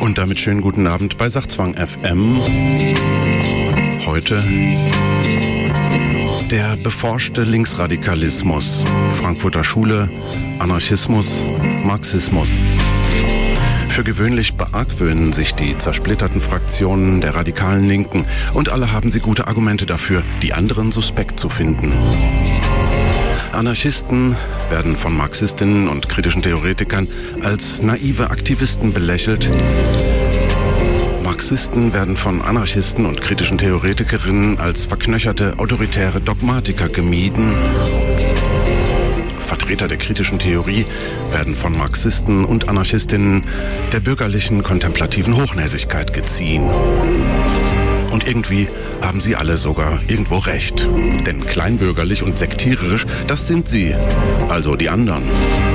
Und damit schönen guten Abend bei Sachzwang FM. Heute der beforschte Linksradikalismus, Frankfurter Schule, Anarchismus, Marxismus. Für gewöhnlich beargwöhnen sich die zersplitterten Fraktionen der radikalen Linken und alle haben sie gute Argumente dafür, die anderen suspekt zu finden. Anarchisten werden von Marxistinnen und kritischen Theoretikern als naive Aktivisten belächelt. Marxisten werden von Anarchisten und kritischen Theoretikerinnen als verknöcherte, autoritäre Dogmatiker gemieden. Vertreter der kritischen Theorie werden von Marxisten und Anarchistinnen der bürgerlichen, kontemplativen Hochnäsigkeit geziehen. Und irgendwie haben sie alle sogar irgendwo recht. Denn kleinbürgerlich und sektiererisch, das sind sie, also die anderen.